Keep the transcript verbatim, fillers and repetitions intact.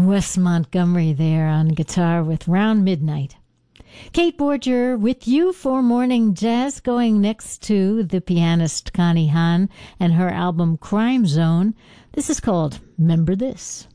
Wes Montgomery there on guitar with Round Midnight. Kate Borger with you for Morning Jazz, going next to the pianist Connie Hahn and her album Crime Zone. This is called Remember This.